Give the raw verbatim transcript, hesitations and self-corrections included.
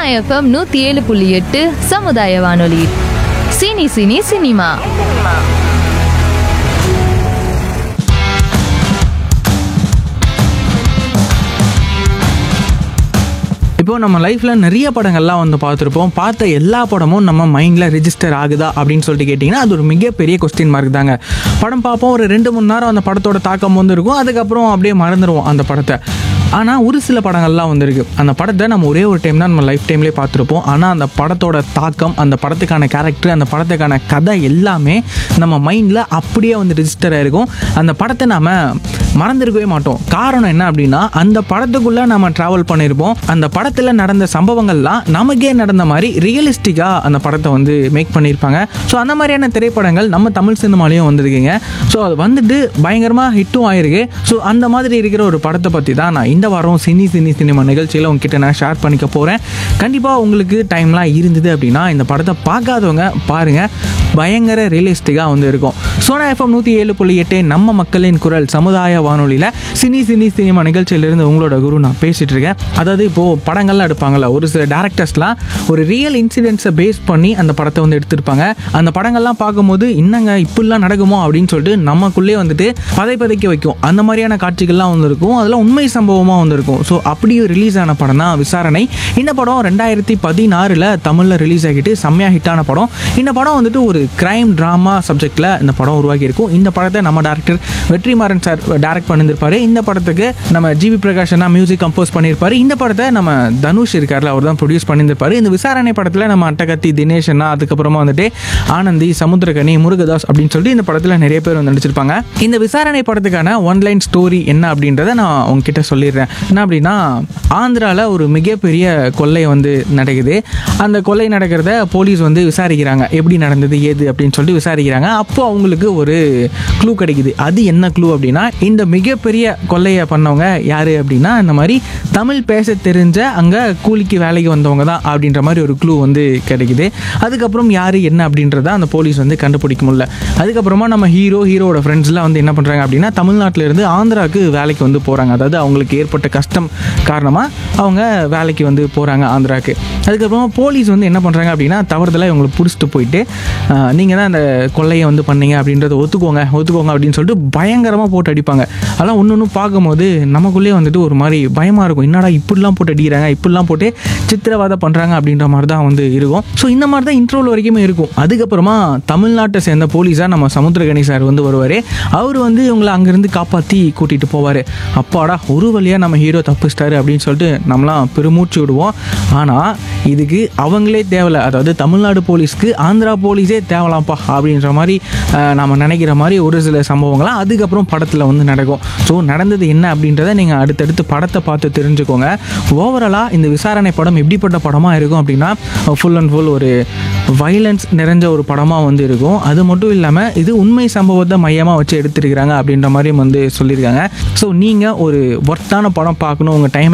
FM நூத்தி ஏழு புள்ளி எட்டு சமுதாய வானொலி. Cine cine cinema. இப்போ நம்ம லைஃப்பில் நிறைய படங்கள்லாம் வந்து பார்த்துருப்போம். பார்த்த எல்லா படமும் நம்ம மைண்டில் ரிஜிஸ்டர் ஆகுதா அப்படின்னு சொல்லிட்டு கேட்டிங்கன்னா அது ஒரு மிகப்பெரிய கொஸ்டின் மார்க் தாங்க. படம் பார்ப்போம், ஒரு ரெண்டு மூணு நேரம் அந்த படத்தோட தாக்கம் வந்து இருக்கும், அதுக்கப்புறம் அப்படியே மறந்துடுவோம் அந்த படத்தை. ஆனால் ஒரு சில படங்கள்லாம் வந்துருக்கு, அந்த படத்தை நம்ம ஒரே ஒரு டைம் தான் நம்ம லைஃப் டைம்லேயே பார்த்துருப்போம். ஆனால் அந்த படத்தோட தாக்கம், அந்த படத்துக்கான கேரக்டர், அந்த படத்துக்கான கதை எல்லாமே நம்ம மைண்டில் அப்படியே வந்து ரிஜிஸ்டர் ஆகிருக்கும். அந்த படத்தை நாம் மறந்துருக்கவே மாட்டோம். காரணம் என்ன அப்படின்னா, அந்த படத்துக்குள்ளே நம்ம ட்ராவல் பண்ணியிருப்போம். அந்த படத்தில் நடந்த சம்பவங்கள்லாம் நமக்கே நடந்த மாதிரி ரியலிஸ்டிக்காக அந்த படத்தை வந்து மேக் பண்ணியிருப்பாங்க. ஸோ அந்த மாதிரியான திரைப்படங்கள் நம்ம தமிழ் சினிமாலையும் வந்துருக்குங்க. ஸோ அது வந்துட்டு பயங்கரமாக ஹிட்டும் ஆயிருக்கு. ஸோ அந்த மாதிரி இருக்கிற ஒரு படத்தை பற்றி தான் நான் இந்த வாரம் சினி சினி சினிமா நிகழ்ச்சியில் உங்ககிட்ட நான் ஷேர் பண்ணிக்க போகிறேன். கண்டிப்பாக உங்களுக்கு டைம்லாம் இருந்தது அப்படின்னா இந்த படத்தை பார்க்காதவங்க பாருங்கள், பயங்கர ரியலிஸ்டிக்காக வந்து இருக்கும். சோனா எஃப்எம் நூற்றி ஏழு புள்ளி எட்டு நம்ம மக்களின் குரல் சமுதாய வானொலியில் சினி சினி சினிமா நிகழ்ச்சியிலிருந்து உங்களோட குரு நான் பேசிகிட்டு இருக்கேன். அதாவது இப்போது படங்கள்லாம் எடுப்பாங்கள்ல, ஒரு சில டேரக்டர்ஸ்லாம் ஒரு ரியல் இன்சிடென்ட்ஸை பேஸ் பண்ணி அந்த படத்தை வந்து எடுத்திருப்பாங்க. அந்த படங்கள்லாம் பார்க்கும்போது இன்னங்க இப்படிலாம் நடக்குமோ அப்படின்னு சொல்லிட்டு நமக்குள்ளே வந்துட்டு பதை பதைக்க வைக்கும். அந்த மாதிரியான காட்சிகள்லாம் வந்து இருக்கும், அதெல்லாம் உண்மை சம்பவமாக வந்திருக்கும். ஸோ அப்படியே ரிலீஸ் ஆன படம் தான் விசாரணை. இந்த படம் ரெண்டாயிரத்தி பதினாறில் தமிழில் ரிலீஸ் ஆகிட்டு செம்மையாக ஹிட்டான படம். இந்த படம் வந்துட்டு ஒரு கிரைம் ட்ராமா சப்ஜெக்டில் இந்த படம் உருவாக்கியிருக்கும். இந்த படத்தை நம்ம டேரக்டர் வெற்றிமாறன் சார் டைரக்ட் பண்ணியிருப்பார். இந்த படத்துக்கு நம்ம ஜிவி பிரகாஷ் அண்ணா மியூசிக் கம்போஸ் பண்ணியிருப்பார். இந்த படத்தை நம்ம தனுஷ் இருக்கார்ல, அவர் தான் ப்ரொடியூஸ் பண்ணியிருப்பார். இந்த விசாரணை படத்தில் நம்ம அட்டகத்தி தினேஷ் அண்ணா, அதுக்கப்புறமா வந்துட்டு ஆனந்தி, சமுத்திரகனி, முருகதாஸ் அப்படின்னு சொல்லிட்டு இந்த படத்தில் நிறைய பேர் வந்து நடிச்சிருப்பாங்க. இந்த விசாரணை படத்துக்கான ஒன்லைன் ஸ்டோரி என்ன அப்படின்றத நான் உங்ககிட்ட சொல்லிடுறேன். என்ன அப்படின்னா, ஆந்திராவில் ஒரு மிகப்பெரிய கொள்ளை வந்து நடக்குது. அந்த கொள்ளை நடக்கிறத போலீஸ் வந்து விசாரிக்கிறாங்க, எப்படி நடந்தது ஏது அப்படின்னு சொல்லிட்டு விசாரிக்கிறாங்க. அப்போ அவங்களுக்கு ஒரு க்ளூ கிடைக்குது. அது என்ன க்ளூ அப்படின்னா, இந்த மிகப்பெரிய கொள்ளையை பண்ணவங்க யார் அப்படின்னா, இந்த மாதிரி தமிழ் பேச தெரிஞ்ச அங்கே கூலிக்கு வேலைக்கு வந்தவங்க தான் அப்படின்ற மாதிரி ஒரு க்ளூ வந்து கிடைக்குது. அதுக்கப்புறம் யார் என்ன அப்படின்றத அந்த போலீஸ் வந்து கண்டுபிடிக்க முடியல. அதுக்கப்புறமா நம்ம ஹீரோ ஹீரோட ஃப்ரெண்ட்ஸ்லாம் வந்து என்ன பண்ணுறாங்க அப்படின்னா, தமிழ்நாட்டிலேருந்து ஆந்திராவுக்கு வேலைக்கு வந்து போகிறாங்க. அதாவது அவங்களுக்கு ஏற்பட்ட கஷ்டம் காரணமாக அவங்க வேலைக்கு வந்து போகிறாங்க ஆந்திராவுக்கு. அதுக்கப்புறமா போலீஸ் வந்து என்ன பண்ணுறாங்க அப்படின்னா, தவறுதலாக இவங்களை பிடிச்சிட்டு போயிட்டு நீங்கள் தான் அந்த கொள்ளையை வந்து பண்ணீங்க அப்படின்றத ஒத்துக்கோங்க ஒத்துக்கோங்க அப்படின்னு சொல்லிட்டு பயங்கரமாக போட்டு அடிப்பாங்க. அதெல்லாம் ஒன்று ஒன்று பார்க்கும்போது நமக்குள்ளேயே வந்துட்டு ஒரு மாதிரி பயமாக இருக்கும். என்னடா இப்படிலாம் போட்டு அடிக்கிறாங்க, இப்படிலாம் போட்டு சித்திரவதை பண்ணுறாங்க அப்படின்ற மாதிரி தான் வந்து இருக்கும். ஸோ இந்த மாதிரி தான் இன்ட்ரோல் வரைக்குமே இருக்கும். அதுக்கப்புறமா தமிழ்நாட்டை சேர்ந்த போலீஸாக நம்ம சமுத்திரகனி சார் வந்து வருவார். அவர் வந்து இவங்களை அங்கேருந்து காப்பாற்றி கூட்டிகிட்டு போவார். அப்பாடா ஒரு வழியாக நம்ம ஹீரோ தப்பிச்சிட்டாரு அப்படின்னு சொல்லிட்டு நம்மளாம் பெருமூச்சு விடுவோம். ஆனால் இதுக்கு அவங்களே தேவையில்லை, அதாவது தமிழ்நாடு போலீஸ்க்கு ஆந்திரா போலீஸே தேவலாம்ப்பா அப்படின்ற மாதிரி நம்ம நினைக்கிற மாதிரி ஒரு சில சம்பவங்கள்லாம் அதுக்கப்புறம் படத்தில் வந்து நடக்கும். ஸோ நடந்தது என்ன அப்படின்றத நீங்கள் அடுத்தடுத்து படத்தை பார்த்து தெரிஞ்சுக்கோங்க. ஓவராலாக இந்த விசாரணை படம் எப்படிப்பட்ட படமாக இருக்கும் அப்படின்னா, ஃபுல் அண்ட் ஃபுல் ஒரு வைலன்ஸ் நிறைஞ்ச ஒரு படமாக வந்து இருக்கும். அது மட்டும் இல்லாமல் இது உண்மை சம்பவத்தை மையமாக வச்சு எடுத்துருக்கிறாங்க அப்படின்ற மாதிரியும் வந்து சொல்லியிருக்காங்க. ஸோ நீங்கள் ஒரு ஒர்த்தான படம் பார்க்கணும், உங்கள் டைம்